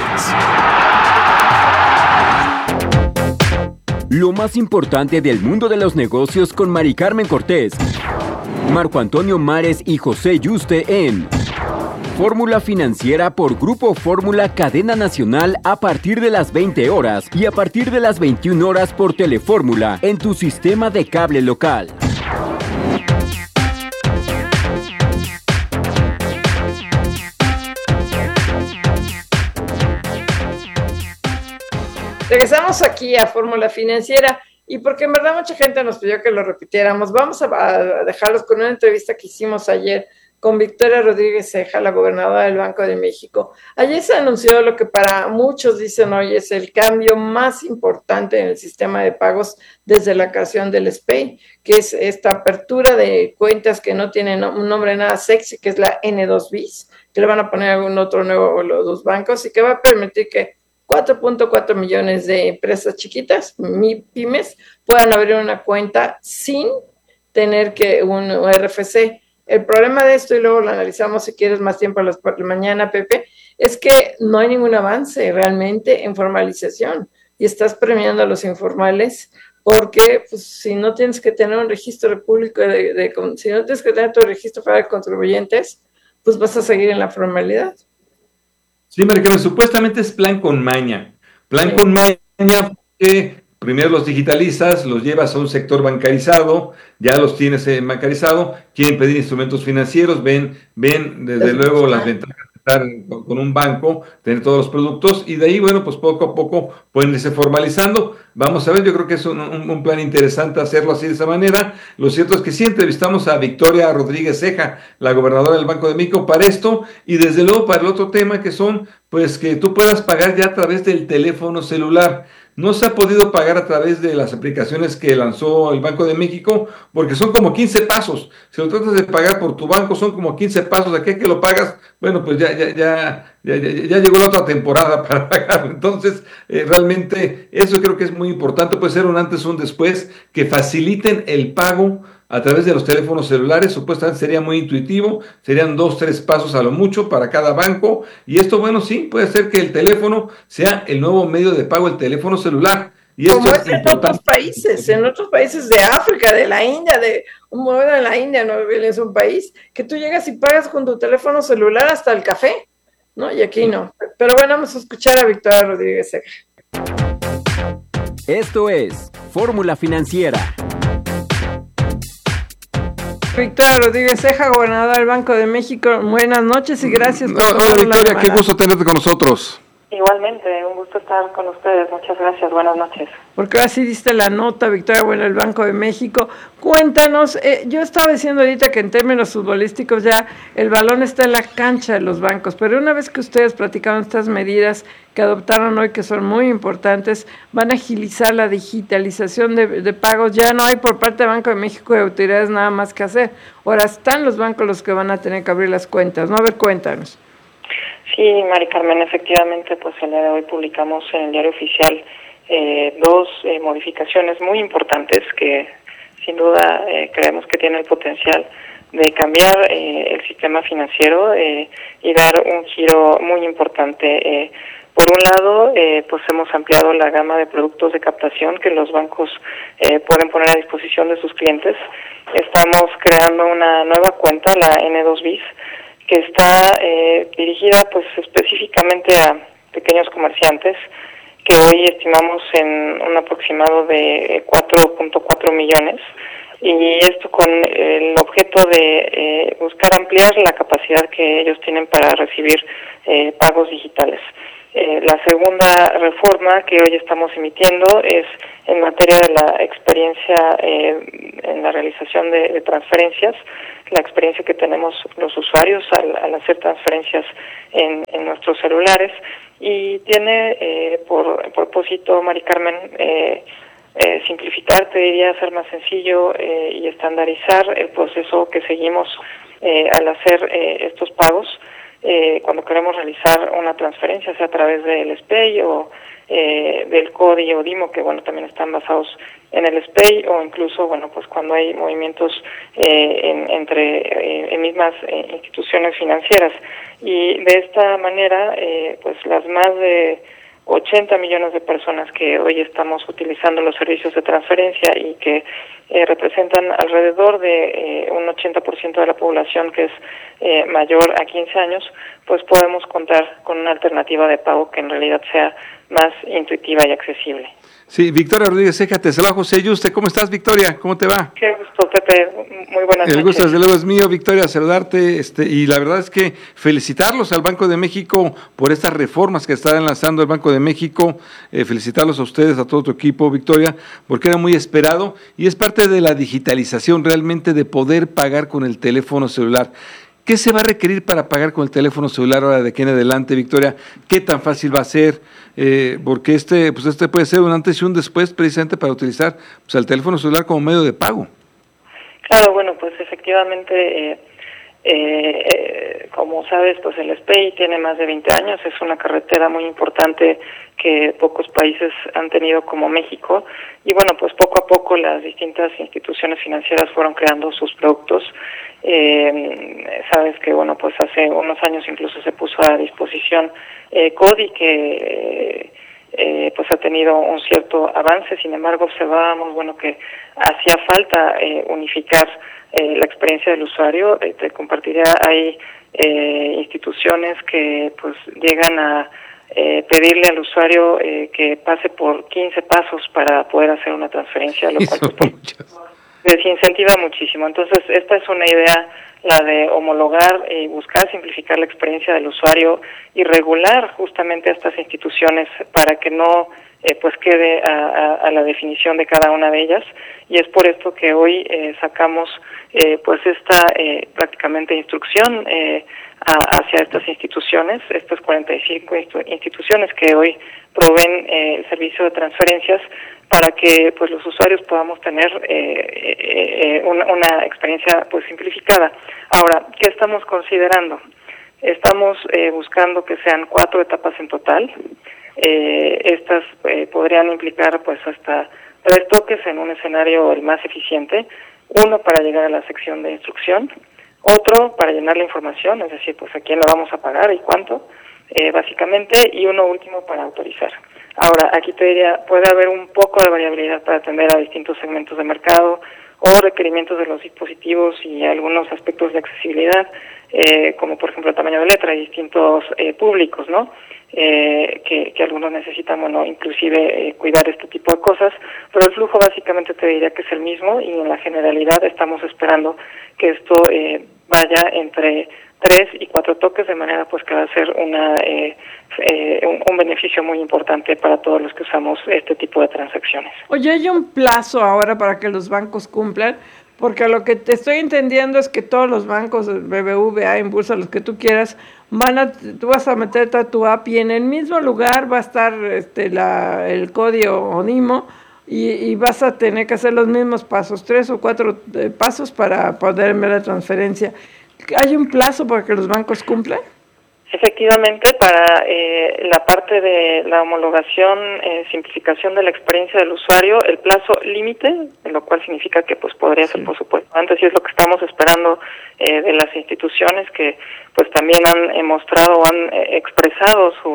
Lo más importante del mundo de los negocios con Mari Carmen Cortés, Marco Antonio Mares y José Yuste en Fórmula Financiera por Grupo Fórmula Cadena Nacional a partir de las veinte horas y a partir de las veintiuna horas por Telefórmula en tu sistema de cable local. Regresamos aquí a Fórmula Financiera y porque en verdad mucha gente nos pidió que lo repitiéramos, vamos a, a dejarlos con una entrevista que hicimos ayer con Victoria Rodríguez Ceja, la gobernadora del Banco de México. Ayer se anunció lo que para muchos dicen hoy es el cambio más importante en el sistema de pagos desde la creación del S P E I, que es esta apertura de cuentas que no tienen un nombre nada sexy, que es la N dos bis, que le van a poner algún otro nuevo a los dos bancos y que va a permitir que cuatro punto cuatro millones de empresas chiquitas, pymes, puedan abrir una cuenta sin tener que un R F C. El problema de esto, y luego lo analizamos si quieres más tiempo a las por la mañana, Pepe, es que no hay ningún avance realmente en formalización y estás premiando a los informales porque pues, si no tienes que tener un registro público, de, de, de, si no tienes que tener tu registro para de contribuyentes, pues vas a seguir en la formalidad. Sí, Maricarmen, supuestamente es plan con maña. Plan sí. con maña porque primero los digitalizas, los llevas a un sector bancarizado, ya los tienes eh, bancarizado, quieren pedir instrumentos financieros, ven, ven desde es luego las ventajas de estar con, con un banco, tener todos los productos, y de ahí, bueno, pues poco a poco pueden irse formalizando. Vamos a ver, yo creo que es un, un, un plan interesante hacerlo así de esa manera. Lo cierto es que sí entrevistamos a Victoria Rodríguez Ceja, la gobernadora del Banco de México, para esto, y desde luego para el otro tema que son, pues que tú puedas pagar ya a través del teléfono celular. No se ha podido pagar a través de las aplicaciones que lanzó el Banco de México, porque son como quince pasos. Si lo tratas de pagar por tu banco, son como quince pasos. Aquí que lo pagas, bueno, pues ya, ya, ya, ya, ya, ya llegó la otra temporada para pagarlo. Entonces, eh, realmente, eso creo que es muy importante. Puede ser un antes o un después, que faciliten el pago a través de los teléfonos celulares. Supuestamente sería muy intuitivo, serían dos, tres pasos a lo mucho para cada banco, y esto, bueno, sí, puede ser que el teléfono sea el nuevo medio de pago, el teléfono celular. Y esto como es, es en otros países, en otros países de África, de la India, de un modelo en la India, no es un país que tú llegas y pagas con tu teléfono celular hasta el café, ¿no? Y aquí no. Pero bueno, vamos a escuchar a Victoria Rodríguez Ceja. Esto es Fórmula Financiera. Victoria Rodríguez Ceja, gobernadora del Banco de México, buenas noches y gracias por Hola, hola Victoria, qué gusto tenerte con nosotros. Igualmente, un gusto estar con ustedes, muchas gracias, buenas noches. Porque ahora sí diste la nota, Victoria, bueno, el Banco de México. Cuéntanos, eh, yo estaba diciendo ahorita que en términos futbolísticos ya el balón está en la cancha de los bancos, pero una vez que ustedes platicaron estas medidas que adoptaron hoy, que son muy importantes, van a agilizar la digitalización de, de pagos, ya no hay por parte del Banco de México de autoridades nada más que hacer. Ahora están los bancos los que van a tener que abrir las cuentas, ¿no? A ver, cuéntanos. Sí, Mari Carmen, efectivamente, pues el día de hoy publicamos en el Diario Oficial eh, dos eh, modificaciones muy importantes que sin duda eh, creemos que tienen el potencial de cambiar eh, el sistema financiero eh, y dar un giro muy importante eh, Por un lado, eh, pues hemos ampliado la gama de productos de captación que los bancos eh, pueden poner a disposición de sus clientes. Estamos creando una nueva cuenta, la N dos bis, que está eh, dirigida pues específicamente a pequeños comerciantes, que hoy estimamos en un aproximado de cuatro punto cuatro millones, y esto con el objeto de eh, buscar ampliar la capacidad que ellos tienen para recibir eh, pagos digitales. Eh, la segunda reforma que hoy estamos emitiendo es en materia de la experiencia eh, en la realización de, de transferencias, la experiencia que tenemos los usuarios al, al hacer transferencias en, en nuestros celulares, y tiene eh, por propósito, Mari Carmen, eh, eh, simplificar, te diría, hacer más sencillo eh, y estandarizar el proceso que seguimos eh, al hacer eh, estos pagos. Eh, cuando queremos realizar una transferencia, sea a través del S P A Y o eh, del C O D I o D I M O, que bueno, también están basados en el S P A Y, o incluso, bueno, pues cuando hay movimientos eh, en, entre eh, en mismas eh, instituciones financieras. Y de esta manera, eh, pues las más de ochenta millones de personas que hoy estamos utilizando los servicios de transferencia y que eh, representan alrededor de eh, un ochenta por ciento de la población que es eh, mayor a quince años, pues podemos contar con una alternativa de pago que en realidad sea más intuitiva y accesible. Sí, Victoria Rodríguez Ceja, te saluda José Yuste. ¿Cómo estás, Victoria? ¿Cómo te va? Qué gusto, Pepe. Muy buenas noches. El gusto desde luego es mío, Victoria, saludarte, este, y la verdad es que felicitarlos al Banco de México por estas reformas que está lanzando el Banco de México, eh, felicitarlos a ustedes, a todo tu equipo, Victoria, porque era muy esperado y es parte de la digitalización realmente de poder pagar con el teléfono celular. ¿Qué se va a requerir para pagar con el teléfono celular ahora de aquí en adelante, Victoria? ¿Qué tan fácil va a ser? Eh, porque este, pues este puede ser un antes y un después precisamente para utilizar pues, el teléfono celular como medio de pago. Claro, bueno, pues efectivamente, eh, eh, eh, como sabes, pues el S P A Y tiene más de veinte años, es una carretera muy importante que pocos países han tenido como México, y bueno, pues poco a poco las distintas instituciones financieras fueron creando sus productos. Eh, sabes que bueno, pues hace unos años incluso se puso a disposición eh, C O D I, que eh, pues ha tenido un cierto avance. Sin embargo, observábamos bueno que hacía falta eh, unificar eh, la experiencia del usuario. Eh, te compartiría, hay eh, instituciones que pues llegan a eh, pedirle al usuario eh, que pase por quince pasos para poder hacer una transferencia, lo cual pues, desincentiva muchísimo. Entonces, esta es una idea, la de homologar y buscar simplificar la experiencia del usuario y regular justamente a estas instituciones para que no eh, pues quede a, a, a la definición de cada una de ellas. Y es por esto que hoy eh, sacamos eh, pues esta eh, prácticamente instrucción eh, a, hacia estas instituciones, estas cuarenta y cinco instituciones que hoy proveen eh, el servicio de transferencias, para que pues los usuarios podamos tener eh, eh, una, una experiencia pues simplificada. Ahora, ¿qué estamos considerando? Estamos eh, buscando que sean cuatro etapas en total. Eh, estas eh, podrían implicar pues hasta tres toques en un escenario el más eficiente. Uno para llegar a la sección de instrucción, otro para llenar la información, es decir, pues a quién le vamos a pagar y cuánto, eh, básicamente, y uno último para autorizar. Ahora, aquí te diría, puede haber un poco de variabilidad para atender a distintos segmentos de mercado o requerimientos de los dispositivos y algunos aspectos de accesibilidad, eh, como por ejemplo el tamaño de letra y distintos eh, públicos, ¿no? Eh, que, que algunos necesitan, bueno, inclusive eh, cuidar este tipo de cosas, pero el flujo básicamente te diría que es el mismo y en la generalidad estamos esperando que esto eh, vaya entre tres y cuatro toques, de manera pues que va a ser una eh, eh, un, un beneficio muy importante para todos los que usamos este tipo de transacciones. Oye, ¿hay un plazo ahora para que los bancos cumplan? Porque lo que te estoy entendiendo es que todos los bancos, B B V A, Impulsa, los que tú quieras, van a, tú vas a meter a tu app y en el mismo lugar va a estar este, la, el código D I M O y, y vas a tener que hacer los mismos pasos, tres o cuatro eh, pasos para poder ver la transferencia. ¿Hay un plazo para que los bancos cumplan? Efectivamente, para eh, la parte de la homologación, eh, simplificación de la experiencia del usuario, el plazo límite, lo cual significa que pues podría ser, por supuesto, antes, y es lo que estamos esperando eh, de las instituciones que pues también han eh, mostrado o han eh, expresado su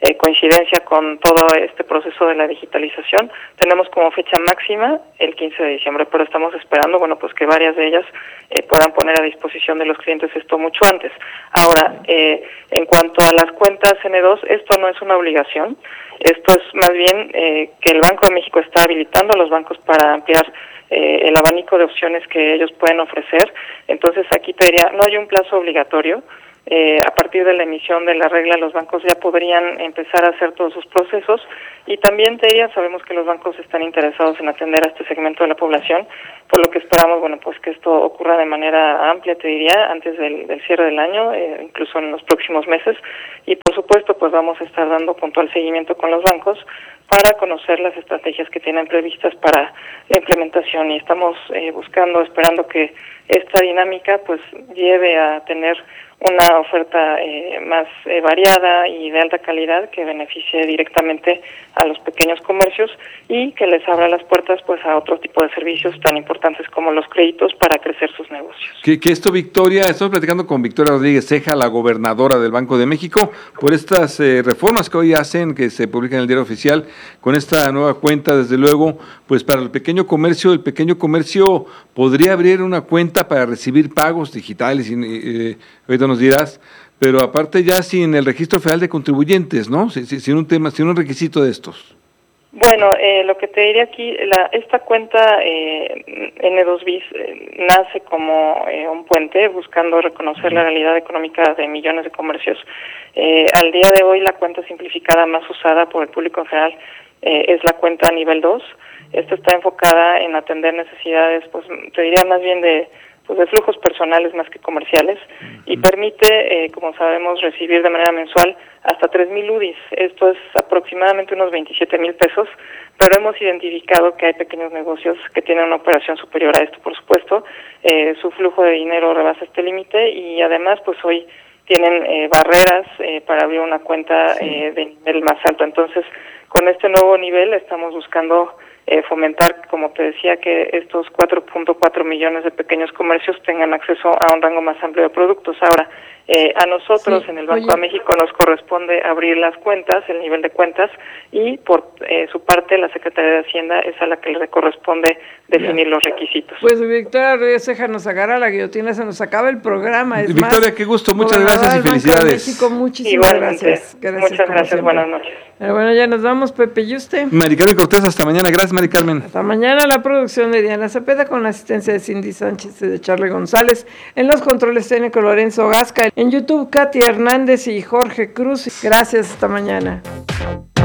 eh, coincidencia con todo este proceso de la digitalización. Tenemos como fecha máxima el quince de diciembre, pero estamos esperando, bueno, pues que varias de ellas eh, puedan poner a disposición de los clientes esto mucho antes. Ahora, eh, en cuanto a las cuentas N dos, esto no es una obligación, esto es más bien eh, que el Banco de México está habilitando a los bancos para ampliar eh, el abanico de opciones que ellos pueden ofrecer. Entonces aquí te diría, no hay un plazo obligatorio. Eh, a partir de la emisión de la regla, los bancos ya podrían empezar a hacer todos sus procesos, y también te diría, sabemos que los bancos están interesados en atender a este segmento de la población, por lo que esperamos, bueno, pues que esto ocurra de manera amplia, te diría, antes del, del cierre del año, eh, incluso en los próximos meses, y por supuesto, pues vamos a estar dando puntual seguimiento con los bancos para conocer las estrategias que tienen previstas para la implementación, y estamos eh, buscando, esperando que esta dinámica pues lleve a tener una oferta eh, más eh, variada y de alta calidad que beneficie directamente a los pequeños comercios y que les abra las puertas pues a otro tipo de servicios tan importantes como los créditos para crecer sus negocios. Que, que esto, Victoria, estamos platicando con Victoria Rodríguez Ceja, la gobernadora del Banco de México, por estas eh, reformas que hoy hacen, que se publican en el diario oficial, con esta nueva cuenta, desde luego, pues para el pequeño comercio, el pequeño comercio podría abrir una cuenta para recibir pagos digitales, y eh, ahorita nos dirás, pero aparte ya sin el registro federal de contribuyentes, ¿no? Sin, sin un tema, sin un requisito de estos. Bueno, eh, lo que te diría aquí, la, esta cuenta eh, N dos bis eh, nace como eh, un puente buscando reconocer la realidad económica de millones de comercios. Eh, al día de hoy la cuenta simplificada más usada por el público en general eh, es la cuenta nivel dos. Esta está enfocada en atender necesidades, pues te diría más bien de pues de flujos personales más que comerciales, y permite, eh, como sabemos, recibir de manera mensual hasta tres mil U D Is. Esto es aproximadamente unos veintisiete mil pesos, pero hemos identificado que hay pequeños negocios que tienen una operación superior a esto, por supuesto. Eh, su flujo de dinero rebasa este límite, y además, pues hoy tienen eh, barreras eh, para abrir una cuenta eh, de nivel más alto. Entonces, con este nuevo nivel estamos buscando Eh, fomentar, como te decía, que estos cuatro punto cuatro millones de pequeños comercios tengan acceso a un rango más amplio de productos. Ahora, eh, a nosotros sí, en el Banco oye. de México nos corresponde abrir las cuentas, el nivel de cuentas, y por eh, su parte la Secretaría de Hacienda es a la que le corresponde definir ya. los requisitos. Pues Victoria Rodríguez Ceja, nos agarra la guillotina, se nos acaba el programa. Es Victoria, más, qué gusto, muchas gracias y felicidades. México, muchísimas Igualmente. gracias. gracias. Muchas gracias, siempre. Buenas noches. Pero bueno, ya nos vamos, Pepe, ¿y usted? Mari Carmen Cortés, hasta mañana. Gracias, Mari Carmen. Hasta mañana. La producción de Diana Cepeda con la asistencia de Cindy Sánchez y de Charlie González. En los controles técnicos Lorenzo Gasca. En YouTube, Katy Hernández y Jorge Cruz. Gracias, hasta mañana.